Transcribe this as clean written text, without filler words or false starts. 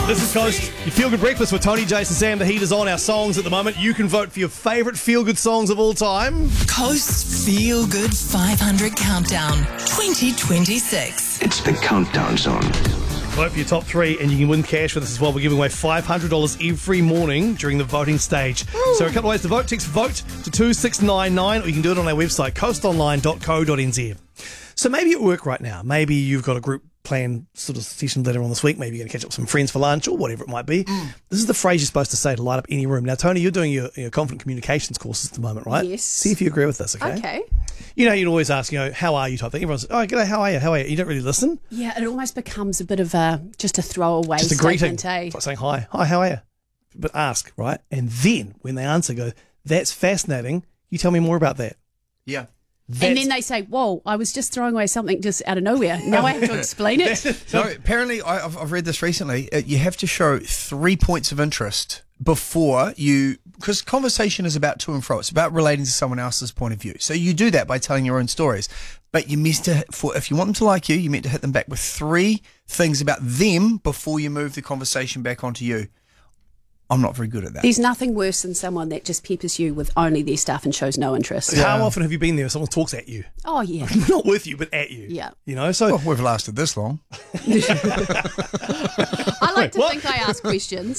This is Coast, your Feel Good Breakfast with Tony, Jason, Sam. The heat is on our songs at the moment. You can vote for your favourite Feel Good songs of all time. Coast's Feel Good 500 Countdown 2026. It's the countdown song. Vote for your top three and you can win cash with us as well. We're giving away $500 every morning during the voting stage. So a couple of ways to vote. Text VOTE to 2699 or you can do it on our website, coastonline.co.nz. So maybe at work right now, maybe you've got a group plan sort of session later on this week. Maybe you're going to catch up with some friends for lunch or whatever it might be. This is the phrase you're supposed to say to light up any room. Now, Tony, you're doing your confident communications courses at the moment, right? Yes. See if you agree with this, okay? Okay. You know, you'd always ask, how are you type thing. Everyone's, g'day, how are you? How are you? You don't really listen. Yeah, it almost becomes a bit of just a throwaway Just a greeting. statement, eh? It's like saying, hi, how are you? But ask, right? And then when they answer, go, that's fascinating. You tell me more about that. Yeah. And then they say, whoa, I was just throwing away something just out of nowhere. Now I have to explain it. No, apparently, I've read this recently. You have to show 3 points of interest before you, because conversation is about to and fro. It's about relating to someone else's point of view. So you do that by telling your own stories. But you missed if you want them to like you, you meant to hit them back with 3 things about them before you move the conversation back onto you. I'm not very good at that. There's nothing worse than someone that just peppers you with only their stuff and shows no interest. How often have you been there where someone talks at you? Oh, yeah. Not with you, but at you. Yeah. You know, so... Well, we've lasted this long. I like to think I ask questions.